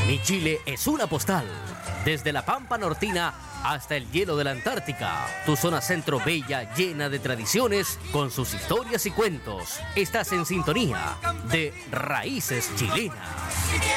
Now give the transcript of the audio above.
Mi Chile es una postal, desde la Pampa Nortina hasta el hielo de la Antártica. Tu zona centro bella, llena de tradiciones, con sus historias y cuentos. Estás en sintonía de Raíces Chilenas.